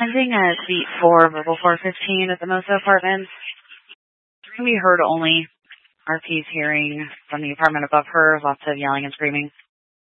Pending at Suite 4, Verbal 415 at the Mosa Apartments. We heard only. RP's hearing from the apartment above her, lots of yelling and screaming.